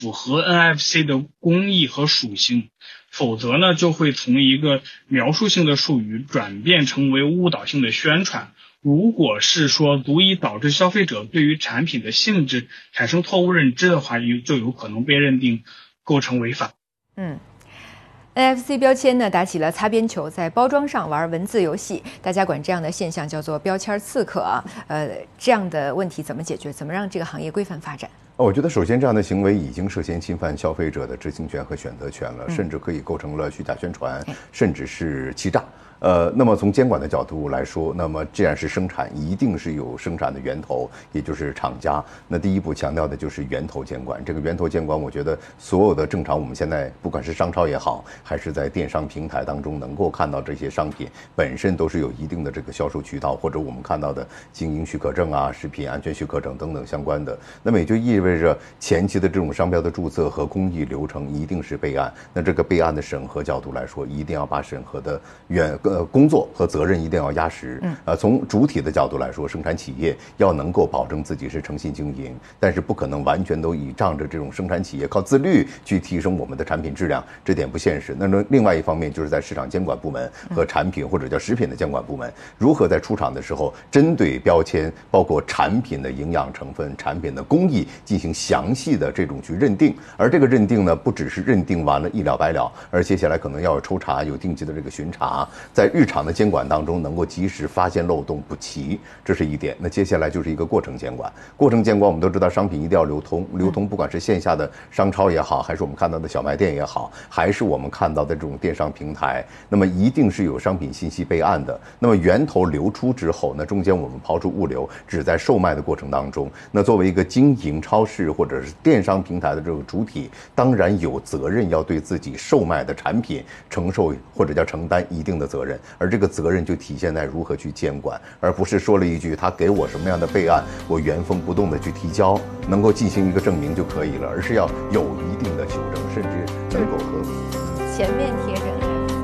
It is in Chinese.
符合 NFC 的工艺和属性，否则呢就会从一个描述性的术语转变成为误导性的宣传。如果是说足以导致消费者对于产品的性质产生错误认知的话，就有可能被认定构成违法。 NFC 标签呢打起了擦边球，在包装上玩文字游戏，大家管这样的现象叫做标签刺客啊。这样的问题怎么解决？怎么让这个行业规范发展？ 我觉得首先这样的行为已经涉嫌侵犯消费者的知情权和选择权了，甚至可以构成了虚假宣传，甚至是欺诈。那么从监管的角度来说，那么既然是生产，一定是有生产的源头，也就是厂家。那第一步强调的就是源头监管。这个源头监管，我觉得所有的正常，我们现在不管是商超也好，还是在电商平台当中能够看到这些商品本身都是有一定的这个销售渠道，或者我们看到的经营许可证啊、食品安全许可证等等相关的。那么也就意味着前期的这种商标的注册和工艺流程一定是备案。那这个备案的审核角度来说，一定要把审核的工作和责任一定要压实。从主体的角度来说，生产企业要能够保证自己是诚信经营，但是不可能完全都倚仗着这种生产企业靠自律去提升我们的产品质量，这点不现实。那么另外一方面就是在市场监管部门和产品或者叫食品的监管部门，如何在出厂的时候针对标签，包括产品的营养成分、产品的工艺进行详细的这种去认定。而这个认定呢，不只是认定完了一了百了，而接下来可能要有抽查，有定期的这个巡查，在日常的监管当中能够及时发现漏洞补齐，这是一点。那接下来就是一个过程监管。过程监管我们都知道，商品一定要流通，流通不管是线下的商超也好，还是我们看到的小卖店也好，还是我们看到的这种电商平台，那么一定是有商品信息备案的。那么源头流出之后，那中间我们刨除物流，只在售卖的过程当中，那作为一个经营超市或者是电商平台的这个主体，当然有责任要对自己售卖的产品承受或者叫承担一定的责任。而这个责任就体现在如何去监管，而不是说了一句他给我什么样的备案，我原封不动的去提交，能够进行一个证明就可以了，而是要有一定的求证，甚至能够和前面贴着